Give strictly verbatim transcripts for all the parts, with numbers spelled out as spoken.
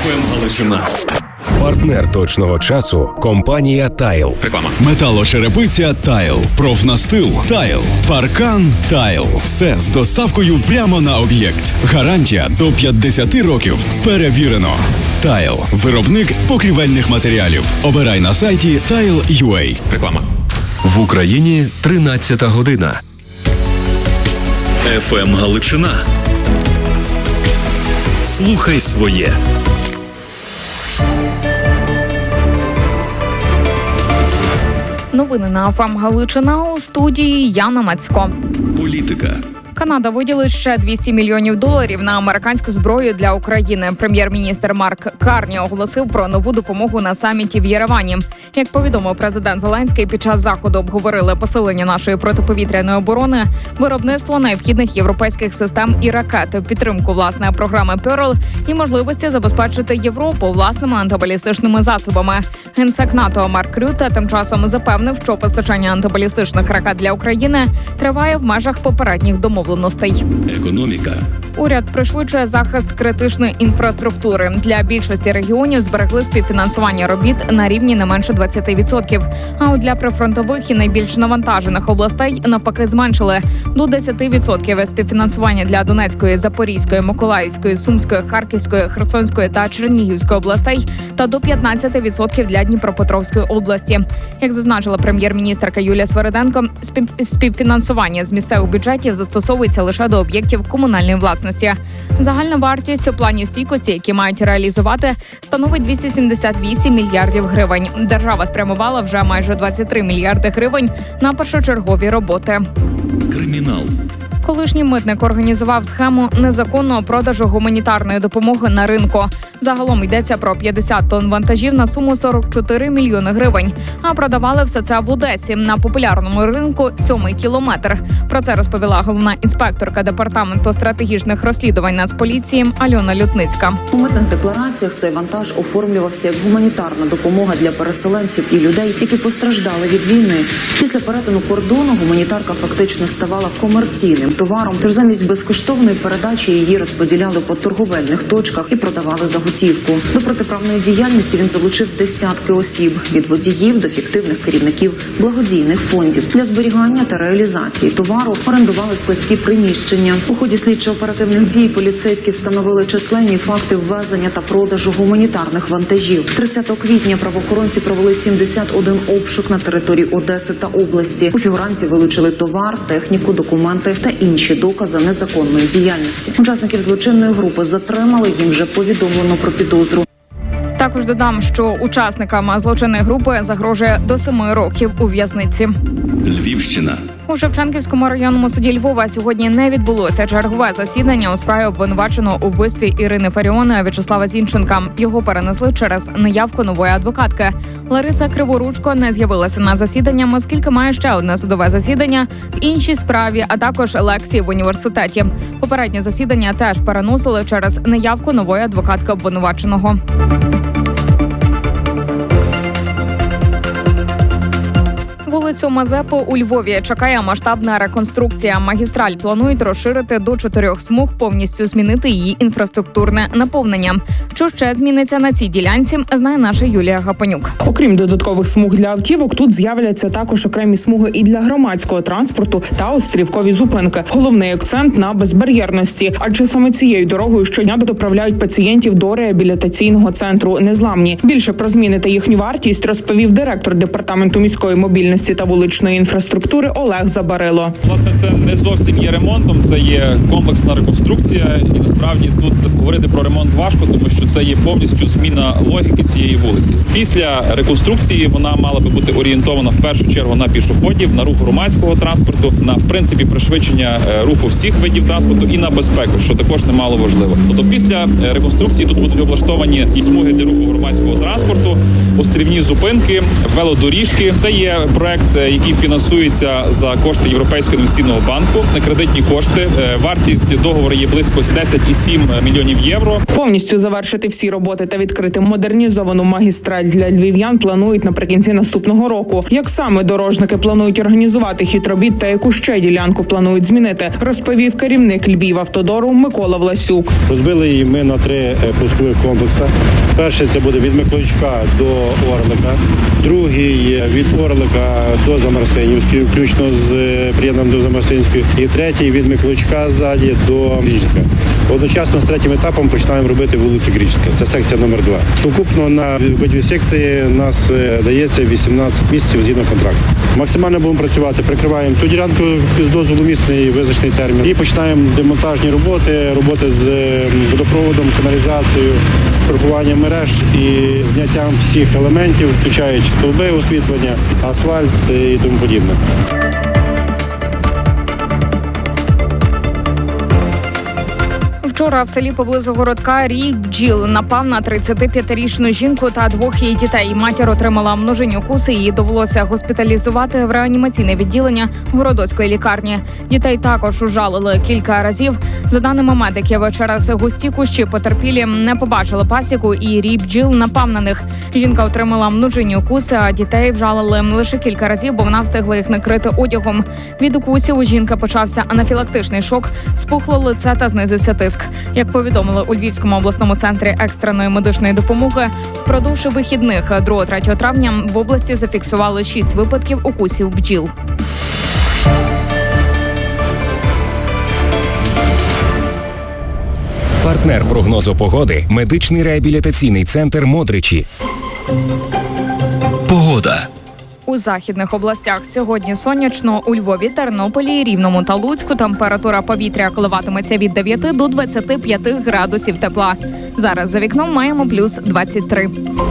еф ем Галичина. Партнер точного часу – компанія «Тайл». Реклама. Металошерепиця «Тайл». Профнастил «Тайл». Паркан «Тайл». Все з доставкою прямо на об'єкт. Гарантія до п'ятдесят років. Перевірено. «Тайл». Виробник покрівельних матеріалів. Обирай на сайті тайл крапка ю а. Реклама. В Україні тринадцята година. еф ем Галичина. Слухай своє. Новини на еф ем Галичина, у студії Яна Мацько. Політика. Канада виділить ще двісті мільйонів доларів на американську зброю для України. Прем'єр-міністр Марк Карні оголосив про нову допомогу на саміті в Єревані. Як повідомив президент Зеленський, під час заходу обговорили посилення нашої протиповітряної оборони, виробництво необхідних європейських систем і ракет, підтримку власної програми «Перл» і можливості забезпечити Європу власними антибалістичними засобами. Генсек НАТО Марк Рютте тим часом запевнив, що постачання антибалістичних ракет для України триває в межах попередніх домовленостей. Економіка. Уряд пришвидшує захист критичної інфраструктури. Для більшості регіонів зберегли співфінансування робіт на рівні не менше двадцять відсотків. А от для прифронтових і найбільш навантажених областей навпаки зменшили до десять відсотків співфінансування для Донецької, Запорізької, Миколаївської, Сумської, Харківської, Херсонської та Чернігівської областей та до п'ятнадцять відсотків для Дніпропетровської області. Як зазначила прем'єр-міністерка Юлія Свериденко, співфінансування з місцевих бюджетів застосовується лише до об'єктів комунальної власності. Загальна вартість планів стійкості, які мають реалізувати, становить двісті сімдесят вісім мільярдів гривень. Держава спрямувала вже майже двадцять три мільярди гривень на першочергові роботи. Кримінал. Колишній митник організував схему незаконного продажу гуманітарної допомоги на ринку. Загалом йдеться про п'ятдесят тонн вантажів на суму сорок чотири мільйони гривень. А продавали все це в Одесі на популярному ринку «Сьомий кілометр». Про це розповіла головна інспекторка департаменту стратегічних розслідувань Нацполіції Альона Лютницька. У митних деклараціях цей вантаж оформлювався як гуманітарна допомога для переселенців і людей, які постраждали від війни. Після перетину кордону гуманітарка фактично ставала комерційним товаром, тож замість безкоштовної передачі її розподіляли по торговельних точках і продавали за готівку. До протиправної діяльності він залучив десятки осіб – від водіїв до фіктивних керівників благодійних фондів. Для зберігання та реалізації товару орендували складські приміщення. У ході слідчо-оперативних дій поліцейські встановили численні факти ввезення та продажу гуманітарних вантажів. тридцятого квітня правоохоронці провели сімдесят один обшук на території Одеси та області. У фігурантів вилучили товар, техніку, документи та інші докази незаконної діяльності. Учасників злочинної групи затримали, їм вже повідомлено про підозру. Також додам, що учасникам злочинної групи загрожує до семи років у в'язниці. Львівщина. У Шевченківському районному суді Львова сьогодні не відбулося чергове засідання у справі обвинуваченого у вбивстві Ірини Фаріон В'ячеслава Зінченка. Його перенесли через неявку нової адвокатки. Лариса Криворучко не з'явилася на засідання, оскільки має ще одне судове засідання в іншій справі, а також лекції в університеті. Попереднє засідання теж переносили через неявку нової адвокатки обвинуваченого. Вулицю Мазепи у Львові чекає масштабна реконструкція. Магістраль планують розширити до чотирьох смуг, повністю змінити її інфраструктурне наповнення. Що ще зміниться на цій ділянці, знає наша Юлія Гапанюк. Окрім додаткових смуг для автівок, тут з'являться також окремі смуги і для громадського транспорту та острівкові зупинки. Головний акцент на безбар'єрності, адже саме цією дорогою щодня доправляють пацієнтів до реабілітаційного центру «Незламні». Більше про зміни та їхню вартість розповів директор департаменту міської мобільності та вуличної інфраструктури Олег Забарило. Власне, це не зовсім є ремонтом, це є комплексна реконструкція. І насправді тут говорити про ремонт важко, тому що це є повністю зміна логіки цієї вулиці. Після реконструкції вона мала би бути орієнтована в першу чергу на пішоходів, на рух громадського транспорту, на, в принципі, пришвидшення руху всіх видів транспорту і на безпеку, що також немало важливо. Тобто після реконструкції тут будуть облаштовані і смуги для руху громадського транспорту, острівні зупинки, велодоріжки. Це є проект, який фінансується за кошти Європейського інвестиційного банку на кредитні кошти. Вартість договору є близько десять цілих сім мільйонів євро. Повністю завершити завершити всі роботи та відкрити модернізовану магістраль для львів'ян планують наприкінці наступного року. Як саме дорожники планують організувати хід робіт та яку ще ділянку планують змінити, розповів керівник Львівавтодору Микола Власюк. Розбили її ми на три пускових комплекси. Перший – це буде від Миколичка до Орлика, другий – від Орлика до Замарсинівської, включно з приєднанням до Замарсинської, і третій – від Миколичка ззаді до Грічка. Одночасно з третім етапом починаємо робити вулицю Грічка. Це секція номер два. Сукупно на обидві секції нас дається вісімнадцять місяців згідно контракту. Максимально будемо працювати, прикриваємо цю ділянку з дозволу місцевий визначений термін і починаємо демонтажні роботи, роботи з водопроводом, каналізацією, шурфуванням мереж і зняттям всіх елементів, включаючи стовби освітлення, асфальт і тому подібне. Вчора в селі поблизу городка Рій бджіл напав на тридцятип'ятирічну жінку та двох її дітей. Матір отримала множинні укуси, її довелося госпіталізувати в реанімаційне відділення Городоцької лікарні. Дітей також ужалили кілька разів. За даними медиків, через густі кущі потерпілі не побачили пасіку і рій бджіл напав на них. Жінка отримала множинні укуси, а дітей вжалили лише кілька разів, бо вона встигла їх накрити одягом. Від укусів у жінки почався анафілактичний шок, спухло лице та знизився тиск. Як повідомили у Львівському обласному центрі екстреної медичної допомоги, впродовж вихідних другого-третього травня в області зафіксували шість випадків укусів бджіл. Партнер прогнозу погоди – медичний реабілітаційний центр «Модричі». Погода. У західних областях сьогодні сонячно, у Львові, Тернополі, Рівному та Луцьку температура повітря коливатиметься від дев'яти до двадцяти п'яти градусів тепла. Зараз за вікном маємо плюс двадцять три.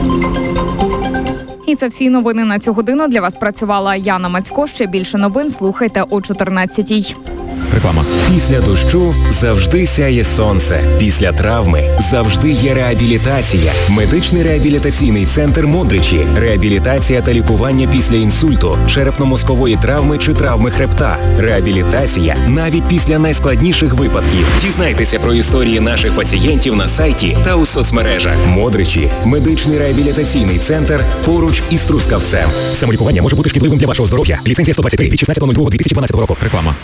І це всі новини на цю годину. Для вас працювала Яна Мацько. Ще більше новин слухайте о чотирнадцятій. Реклама. Після дощу завжди сяє сонце. Після травми завжди є реабілітація. Медичний реабілітаційний центр «Модричі». Реабілітація та лікування після інсульту, черепно-мозкової травми чи травми хребта. Реабілітація навіть після найскладніших випадків. Дізнайтеся про історії наших пацієнтів на сайті та у соцмережах. «Модричі» – медичний реабілітаційний центр поруч із Трускавцем. Самолікування може бути шкідливим для вашого здоров'я. Ліцензія сто двадцять три від шістнадцятого лютого дві тисячі дванадцятого року. Реклама.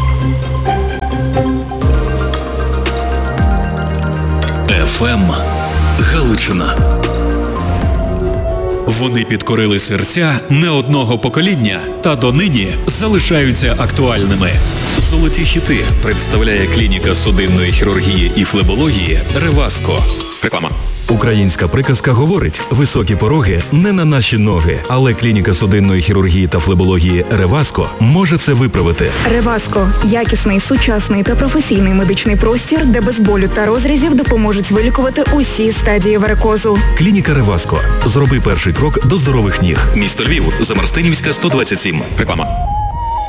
еф ем Галичина. Вони підкорили серця не одного покоління та донині залишаються актуальними. Золоті хіти представляє клініка судинної хірургії і флебології «Реваско». Реклама. Українська приказка говорить: високі пороги не на наші ноги, але клініка судинної хірургії та флебології «Реваско» може це виправити. «Реваско» – якісний, сучасний та професійний медичний простір, де без болю та розрізів допоможуть вилікувати усі стадії варикозу. Клініка «Реваско». Зроби перший крок до здорових ніг. Місто Львів, Замарстинівська, сто двадцять сім. Реклама.